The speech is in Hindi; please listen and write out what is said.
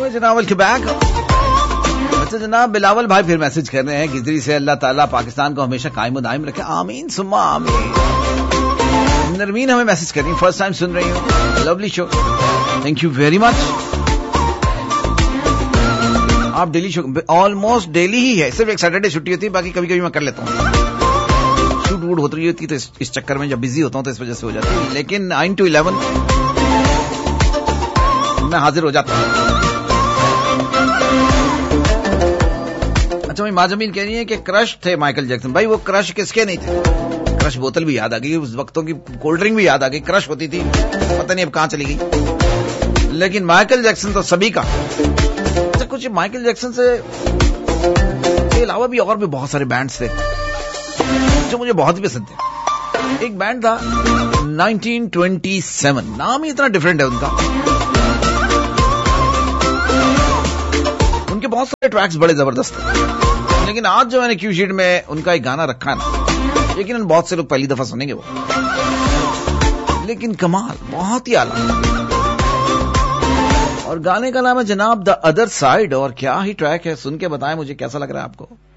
जनाब, वेलकम बैक। अच्छा जनाब, बिलावल भाई फिर मैसेज कर रहे हैं गिजरी से, अल्लाह ताला पाकिस्तान को हमेशा कायम व दायम रखे, आमीन सुम्मा आमीन। नरमीन हमें मैसेज कर रही है, फर्स्ट टाइम सुन रही हूँ, lovely show, thank you very much. आप डेली शो, ऑलमोस्ट डेली ही है, सिर्फ एक सैटरडे छुट्टी होती है, बाकी कभी कभी मैं कर लेता हूँ, शूट वूट होती होती तो इस चक्कर में जब बिजी होता हूँ तो इस वजह से हो जाती है, लेकिन 9 to 11 मैं हाजिर हो जाता हूँ। अच्छा, मैं माजमीन कह रही है कि क्रश थे माइकल जैक्सन। भाई वो क्रश किसके नहीं थे? क्रश बोतल भी याद आ गई, उस वक्तों की कोल्ड ड्रिंक भी याद आ गई, क्रश होती थी, पता नहीं अब कहां चली गई, लेकिन माइकल जैक्सन तो सभी का। अच्छा, कुछ माइकल जैक्सन से के अलावा भी और भी बहुत सारे बैंड्स थे जो मुझे बहुत ही पसंद थे। एक बैंड था 1927, नाम ही इतना डिफरेंट है उनका, उनके बहुत सारे ट्रैक्स बड़े जबरदस्त हैं, लेकिन आज जो मैंने क्यू शीट में उनका एक गाना रखा है ना, लेकिन बहुत से लोग पहली दफा सुनेंगे वो, लेकिन कमाल, बहुत ही आला। और गाने का नाम है जनाब द अदर साइड, और क्या ही ट्रैक है, सुन के बताएं मुझे कैसा लग रहा है आपको।